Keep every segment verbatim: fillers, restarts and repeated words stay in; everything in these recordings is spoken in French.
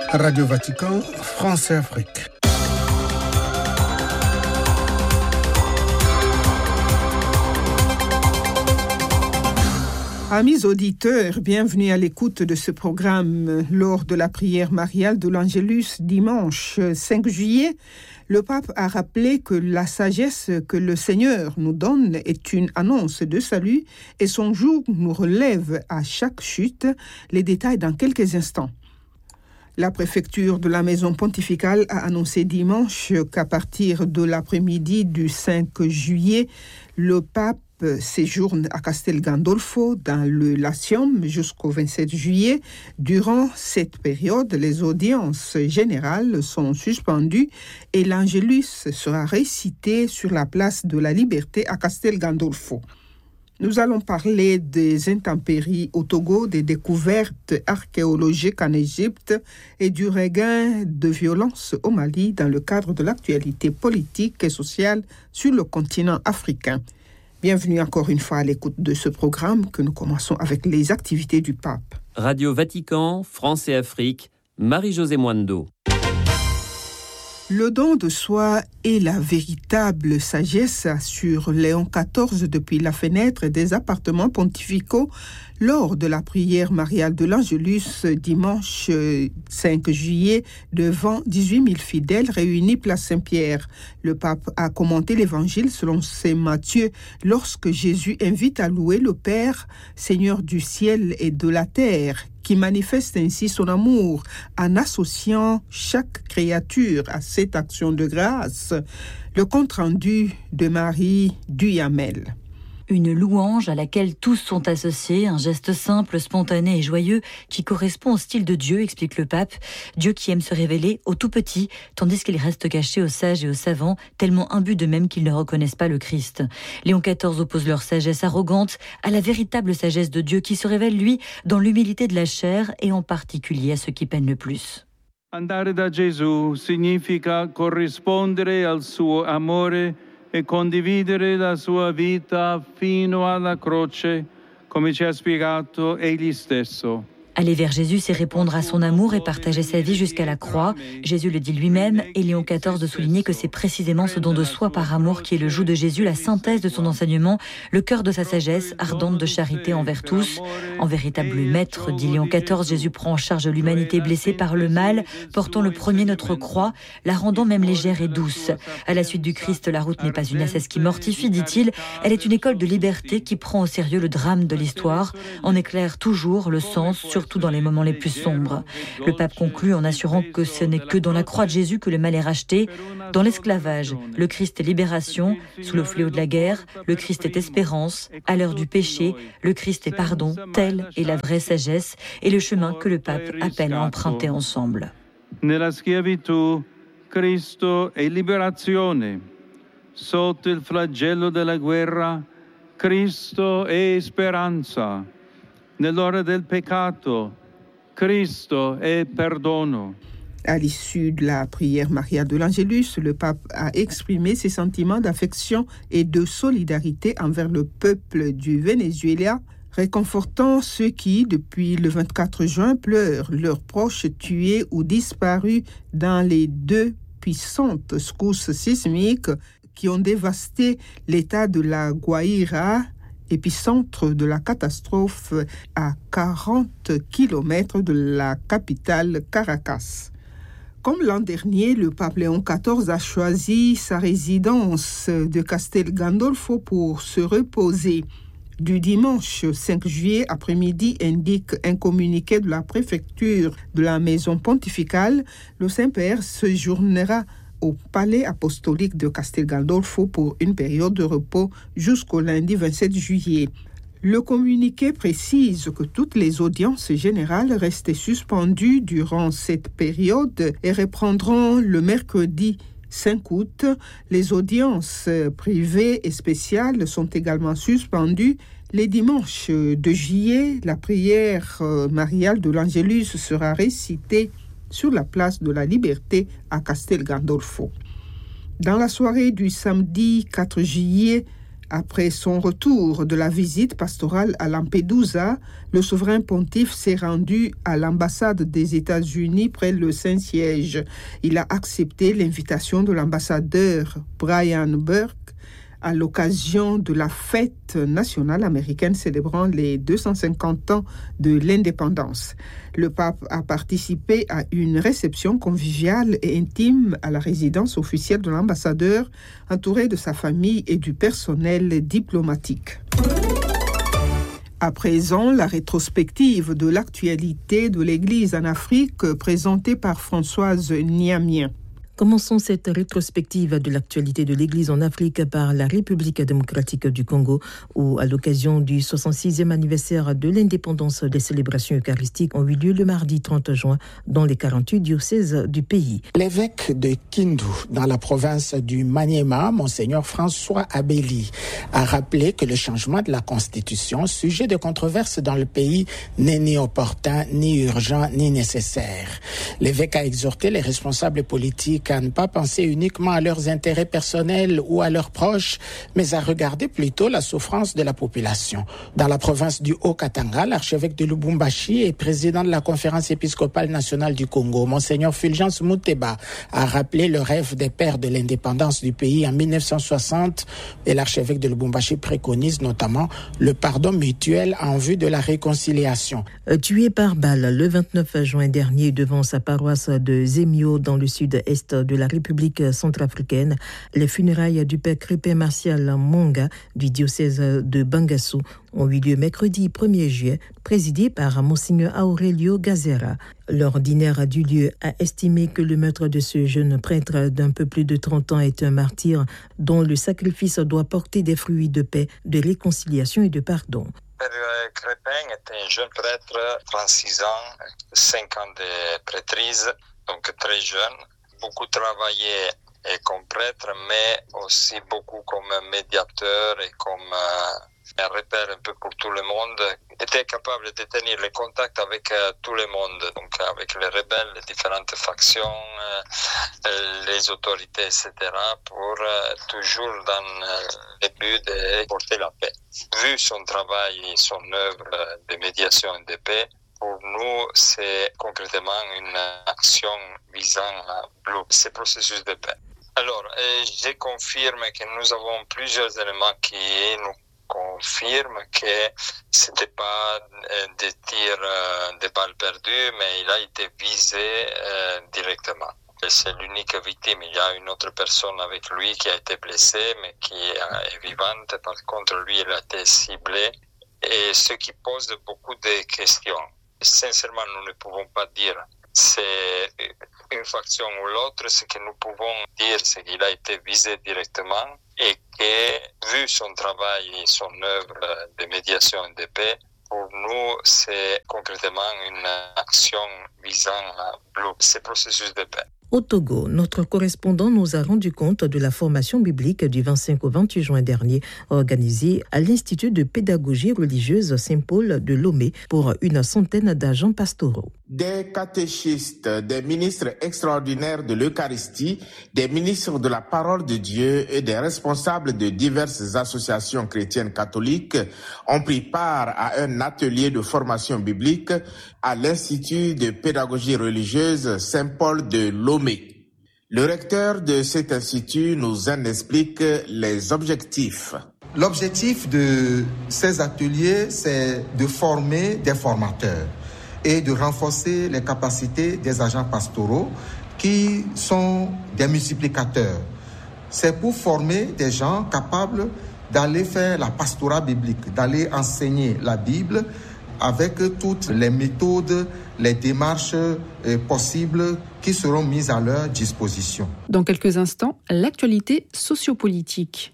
Radio Vatican, France et Afrique. Amis auditeurs, bienvenue à l'écoute de ce programme. Lors de la prière mariale de l'Angélus dimanche cinq juillet, le pape a rappelé que la sagesse que le Seigneur nous donne est une annonce de salut et son joug nous relève à chaque chute. Les détails dans quelques instants. La préfecture de la maison pontificale a annoncé dimanche qu'à partir de l'après-midi du cinq juillet, le pape séjourne à Castel Gandolfo dans le Latium jusqu'au vingt-sept juillet. Durant cette période, les audiences générales sont suspendues et l'Angélus sera récité sur la place de la Liberté à Castel Gandolfo. Nous allons parler des intempéries au Togo, des découvertes archéologiques en Égypte et du regain de violence au Mali dans le cadre de l'actualité politique et sociale sur le continent africain. Bienvenue encore une fois à l'écoute de ce programme que nous commençons avec les activités du pape. Radio Vatican, France et Afrique, Marie-Josée Moindo. Le don de soi est la véritable sagesse, assure Léon quatorze depuis la fenêtre des appartements pontificaux lors de la prière mariale de l'Angélus dimanche cinq juillet devant dix-huit mille fidèles réunis place Saint-Pierre. Le pape a commenté l'évangile selon saint Matthieu lorsque Jésus invite à louer le Père, Seigneur du ciel et de la terre, qui manifeste ainsi son amour en associant chaque créature à cette action de grâce. Le compte-rendu de Marie Duyamel. Une louange à laquelle tous sont associés, un geste simple, spontané et joyeux qui correspond au style de Dieu, explique le pape. Dieu qui aime se révéler aux tout petits, tandis qu'il reste caché aux sages et aux savants, tellement imbus d'eux-mêmes qu'ils ne reconnaissent pas le Christ. Léon quatorze oppose leur sagesse arrogante à la véritable sagesse de Dieu qui se révèle, lui, dans l'humilité de la chair et en particulier à ceux qui peinent le plus. Andare da Gesù significa corrispondere al suo amore e condividere la sua vita fino alla croce, come ci ha spiegato egli stesso. Aller vers Jésus, c'est répondre à son amour et partager sa vie jusqu'à la croix. Jésus le dit lui-même et Léon quatorze de souligner que c'est précisément ce don de soi par amour qui est le joug de Jésus, la synthèse de son enseignement, le cœur de sa sagesse, ardente de charité envers tous. En véritable maître, dit Léon quatorze, Jésus prend en charge l'humanité blessée par le mal, portant le premier notre croix, la rendant même légère et douce. À la suite du Christ, la route n'est pas une ascèse qui mortifie, dit-il, elle est une école de liberté qui prend au sérieux le drame de l'histoire, en éclaire toujours le sens, surtout dans les moments les plus sombres. Le pape conclut en assurant que ce n'est que dans la croix de Jésus que le mal est racheté. Dans l'esclavage, le Christ est libération. Sous le fléau de la guerre, le Christ est espérance. À l'heure du péché, le Christ est pardon. Telle est la vraie sagesse et le chemin que le pape appelle à emprunter ensemble. Nella schiavitù, Cristo è liberazione. Sotto il flagello della guerra, Cristo è speranza. Nell'ora del peccato, Cristo è perdono. À l'issue de la prière mariale de l'Angélus, le pape a exprimé ses sentiments d'affection et de solidarité envers le peuple du Venezuela, réconfortant ceux qui, depuis le vingt-quatre juin, pleurent leurs proches tués ou disparus dans les deux puissantes secousses sismiques qui ont dévasté l'état de la Guaira, épicentre de la catastrophe à quarante kilomètres de la capitale Caracas. Comme l'an dernier, le pape Léon quatorze a choisi sa résidence de Castel Gandolfo pour se reposer. Du dimanche cinq juillet après-midi, indique un communiqué de la préfecture de la maison pontificale, le Saint-Père séjournera au palais apostolique de Castel Gandolfo pour une période de repos jusqu'au lundi vingt-sept juillet. Le communiqué précise que toutes les audiences générales restaient suspendues durant cette période et reprendront le mercredi cinq août. Les audiences privées et spéciales sont également suspendues. Les dimanches de juillet, la prière mariale de l'Angélus sera récitée sur la place de la Liberté à Castel Gandolfo. Dans la soirée du samedi quatre juillet, Après son retour de la visite pastorale à Lampedusa, le souverain pontife s'est rendu à l'ambassade des États-Unis près le Saint-Siège. Il a accepté l'invitation de l'ambassadeur Brian Burke à l'occasion de la fête nationale américaine célébrant les deux cent cinquante ans de l'indépendance. Le pape a participé à une réception conviviale et intime à la résidence officielle de l'ambassadeur, entouré de sa famille et du personnel diplomatique. À présent, la rétrospective de l'actualité de l'Église en Afrique présentée par Françoise Niamien. Commençons cette rétrospective de l'actualité de l'Église en Afrique par la République démocratique du Congo, où, à l'occasion du soixante-sixième anniversaire de l'indépendance, des célébrations eucharistiques ont eu lieu le mardi trente juin dans les quarante-huit diocèses du pays. L'évêque de Kindu, dans la province du Maniema, Monseigneur François Abeli, a rappelé que le changement de la Constitution, sujet de controverse dans le pays, n'est ni opportun, ni urgent, ni nécessaire. L'évêque a exhorté les responsables politiques à ne pas penser uniquement à leurs intérêts personnels ou à leurs proches, mais à regarder plutôt la souffrance de la population. Dans la province du Haut-Katanga, l'archevêque de Lubumbashi et président de la conférence épiscopale nationale du Congo, Monseigneur Fulgence Muteba, a rappelé le rêve des pères de l'indépendance du pays en mille neuf cent soixante, et l'archevêque de Lubumbashi préconise notamment le pardon mutuel en vue de la réconciliation. Tué par balle le vingt-neuf juin dernier devant sa paroisse de Zemio dans le sud-est de la République centrafricaine, les funérailles du père Crépin Martial Monga du diocèse de Bangassou ont eu lieu mercredi premier juillet, présidé par Monseigneur Aurelio Gazera. L'ordinaire du lieu a estimé que le meurtre de ce jeune prêtre d'un peu plus de trente ans est un martyr dont le sacrifice doit porter des fruits de paix, de réconciliation et de pardon. Père Crépin était un jeune prêtre, trente-six ans, cinq ans de prêtrise, donc très jeune. Beaucoup travaillé comme prêtre, mais aussi beaucoup comme médiateur et comme euh, un repère un peu pour tout le monde. Il était capable de tenir le contact avec euh, tout le monde, donc avec les rebelles, les différentes factions, euh, les autorités, et cetera, pour euh, toujours dans euh, le but de porter la paix. Vu son travail et son œuvre de médiation et de paix, pour nous, c'est concrètement une action visant à bloquer ce processus de paix. Alors, je confirme que nous avons plusieurs éléments qui nous confirment que ce n'était pas des tirs de balles perdues, mais il a été visé euh, directement. C'est l'unique victime. Il y a une autre personne avec lui qui a été blessée, mais qui est vivante. Par contre, lui, il a été ciblé. Et ce qui pose beaucoup de questions. Sincèrement, nous ne pouvons pas dire c'est une faction ou l'autre. Ce que nous pouvons dire, c'est qu'il a été visé directement et que, vu son travail et son œuvre de médiation et de paix, pour nous, c'est concrètement une action visant à bloquer ce processus de paix. Au Togo, notre correspondant nous a rendu compte de la formation biblique du vingt-cinq au vingt-huit juin dernier, organisée à l'Institut de pédagogie religieuse Saint-Paul de Lomé pour une centaine d'agents pastoraux. Des catéchistes, des ministres extraordinaires de l'Eucharistie, des ministres de la parole de Dieu et des responsables de diverses associations chrétiennes catholiques ont pris part à un atelier de formation biblique à l'Institut de pédagogie religieuse Saint-Paul de Lomé. Le recteur de cet institut nous en explique les objectifs. L'objectif de ces ateliers, c'est de former des formateurs et de renforcer les capacités des agents pastoraux qui sont des multiplicateurs. C'est pour former des gens capables d'aller faire la pastorat biblique, d'aller enseigner la Bible avec toutes les méthodes, les démarches possibles qui seront mises à leur disposition. Dans quelques instants, l'actualité sociopolitique.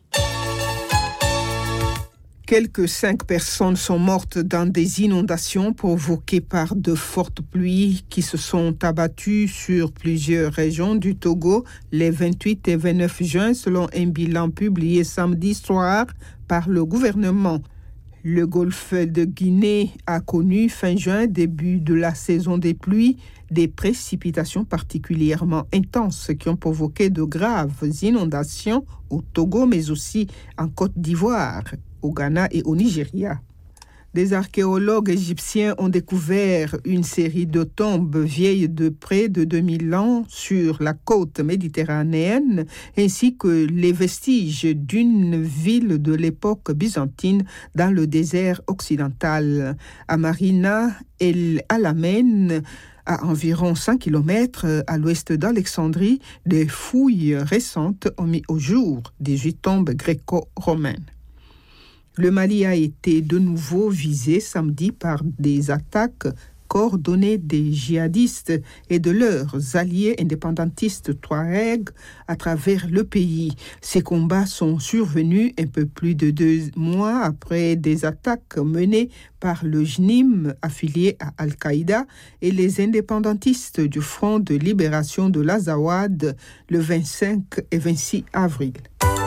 Quelques cinq personnes sont mortes dans des inondations provoquées par de fortes pluies qui se sont abattues sur plusieurs régions du Togo les vingt-huit et vingt-neuf juin, selon un bilan publié samedi soir par le gouvernement. Le golfe de Guinée a connu fin juin, début de la saison des pluies, des précipitations particulièrement intenses qui ont provoqué de graves inondations au Togo, mais aussi en Côte d'Ivoire, au Ghana et au Nigeria. Des archéologues égyptiens ont découvert une série de tombes vieilles de près de deux mille ans sur la côte méditerranéenne, ainsi que les vestiges d'une ville de l'époque byzantine dans le désert occidental. À Marina El Alamein, à environ cinq kilomètres à l'ouest d'Alexandrie, des fouilles récentes ont mis au jour dix-huit tombes gréco-romaines. Le Mali a été de nouveau visé samedi par des attaques coordonnées des djihadistes et de leurs alliés indépendantistes touaregs à travers le pays. Ces combats sont survenus un peu plus de deux mois après des attaques menées par le J N I M affilié à Al-Qaïda et les indépendantistes du Front de libération de l'Azawad le vingt-cinq et vingt-six avril.